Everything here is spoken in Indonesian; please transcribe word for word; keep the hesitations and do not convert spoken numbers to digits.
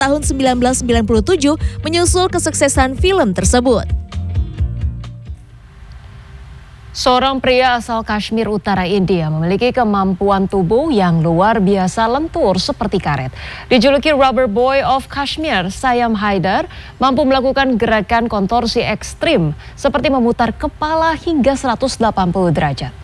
tahun seribu sembilan ratus sembilan puluh tujuh menyusul kesuksesan film tersebut. Seorang pria asal Kashmir Utara, India memiliki kemampuan tubuh yang luar biasa lentur seperti karet. Dijuluki Rubber Boy of Kashmir, Sayam Haidar mampu melakukan gerakan kontorsi ekstrim seperti memutar kepala hingga seratus delapan puluh derajat.